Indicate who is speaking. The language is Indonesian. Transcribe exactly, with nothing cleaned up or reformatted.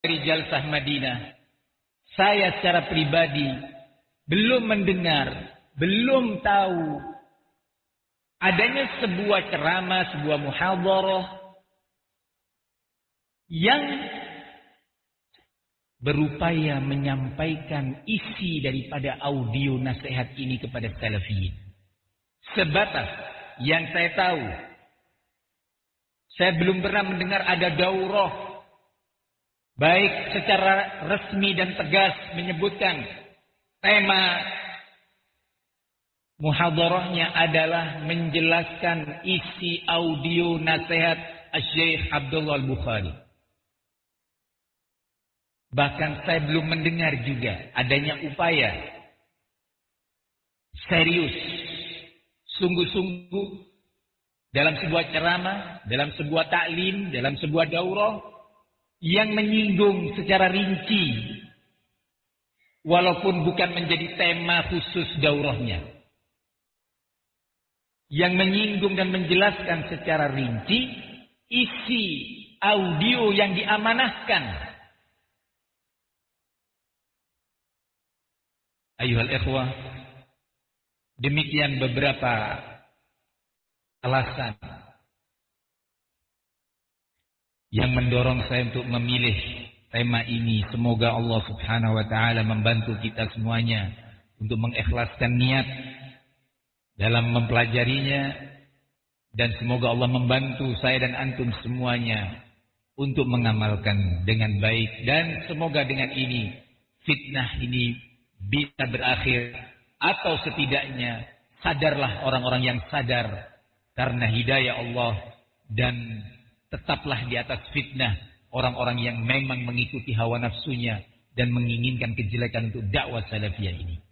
Speaker 1: dari Jalsah Madinah, saya secara pribadi belum mendengar, belum tahu adanya sebuah ceramah, sebuah muhadharah yang berupaya menyampaikan isi daripada audio nasihat ini kepada salafiyin. Sebatas yang saya tahu, saya belum pernah mendengar ada daurah baik secara resmi dan tegas menyebutkan tema muhadharahnya adalah menjelaskan isi audio nasihat Syekh Abdullah Al-Bukhari. Bahkan saya belum mendengar juga adanya upaya serius, sungguh-sungguh dalam sebuah ceramah, dalam sebuah taklim, dalam sebuah daurah yang menyinggung secara rinci, walaupun bukan menjadi tema khusus daurahnya, yang menyinggung dan menjelaskan secara rinci isi audio yang diamanahkan. Ayuhal ikhwah, demikian beberapa alasan yang mendorong saya untuk memilih tema ini. Semoga Allah Subhanahu wa taala membantu kita semuanya untuk mengikhlaskan niat dalam mempelajarinya, dan semoga Allah membantu saya dan antum semuanya untuk mengamalkan dengan baik, dan semoga dengan ini fitnah ini bisa berakhir, atau setidaknya sadarlah orang-orang yang sadar karena hidayah Allah, dan tetaplah di atas fitnah orang-orang yang memang mengikuti hawa nafsunya dan menginginkan kejelekan untuk dakwah salafiyah ini.